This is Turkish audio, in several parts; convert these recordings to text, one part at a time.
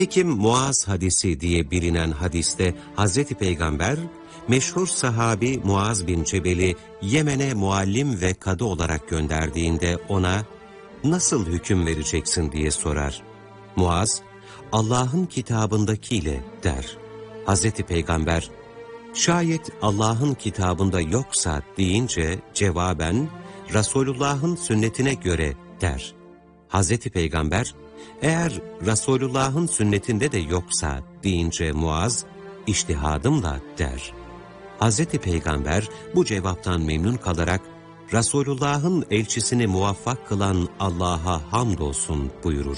Nitekim Muaz hadisi diye bilinen hadiste Hazreti Peygamber, meşhur sahabi Muaz bin Cebel'i Yemen'e muallim ve kadı olarak gönderdiğinde ona nasıl hüküm vereceksin diye sorar. Muaz, Allah'ın kitabındakiyle der. Hazreti Peygamber, şayet Allah'ın kitabında yoksa deyince cevaben Resulullah'ın sünnetine göre der. Hazreti Peygamber, eğer Resulullah'ın sünnetinde de yoksa deyince Muaz, içtihadımla der. Hazreti Peygamber bu cevaptan memnun kalarak, Resulullah'ın elçisini muvaffak kılan Allah'a hamdolsun buyurur.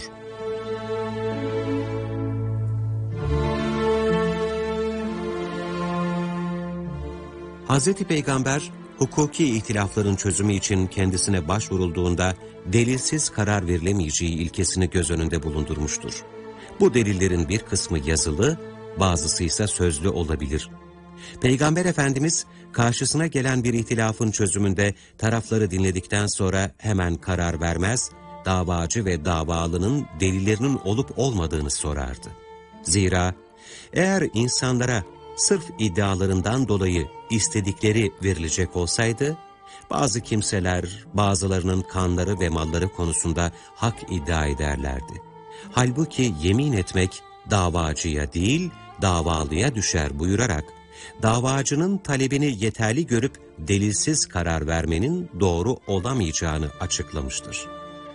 Hazreti Peygamber, hukuki ihtilafların çözümü için kendisine başvurulduğunda delilsiz karar verilemeyeceği ilkesini göz önünde bulundurmuştur. Bu delillerin bir kısmı yazılı, bazısı ise sözlü olabilir. Peygamber Efendimiz karşısına gelen bir ihtilafın çözümünde tarafları dinledikten sonra hemen karar vermez, davacı ve davalının delillerinin olup olmadığını sorardı. Zira eğer insanlara sırf iddialarından dolayı istedikleri verilecek olsaydı, bazı kimseler bazılarının kanları ve malları konusunda hak iddia ederlerdi. Halbuki yemin etmek davacıya değil, davalıya düşer buyurarak, davacının talebini yeterli görüp delilsiz karar vermenin doğru olamayacağını açıklamıştır.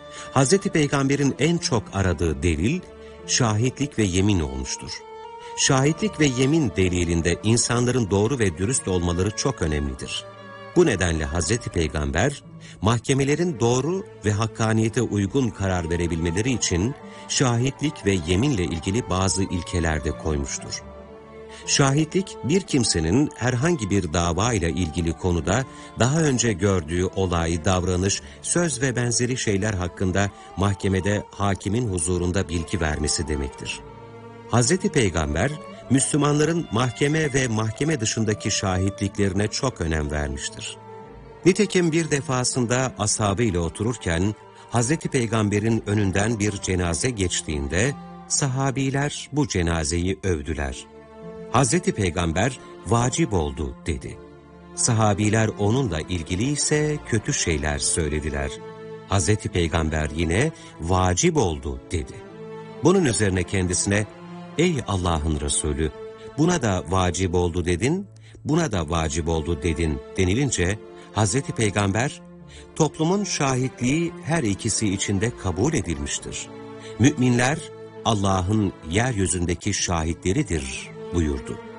Hz. Peygamber'in en çok aradığı delil, şahitlik ve yemin olmuştur. Şahitlik ve yemin delilinde insanların doğru ve dürüst olmaları çok önemlidir. Bu nedenle Hz. Peygamber, mahkemelerin doğru ve hakkaniyete uygun karar verebilmeleri için şahitlik ve yeminle ilgili bazı ilkeler de koymuştur. Şahitlik, bir kimsenin herhangi bir dava ile ilgili konuda daha önce gördüğü olay, davranış, söz ve benzeri şeyler hakkında mahkemede hakimin huzurunda bilgi vermesi demektir. Hz. Peygamber, Müslümanların mahkeme ve mahkeme dışındaki şahitliklerine çok önem vermiştir. Nitekim bir defasında ashabıyla otururken, Hz. Peygamber'in önünden bir cenaze geçtiğinde, sahabiler bu cenazeyi övdüler. Hz. Peygamber, vacip oldu dedi. Sahabiler onunla ilgili ise kötü şeyler söylediler. Hz. Peygamber yine vacip oldu dedi. Bunun üzerine kendisine, ey Allah'ın Resulü, buna da vacip oldu dedin, buna da vacip oldu dedin denilince, Hz. Peygamber, toplumun şahitliği her ikisi içinde kabul edilmiştir. Müminler, Allah'ın yeryüzündeki şahitleridir buyurdu.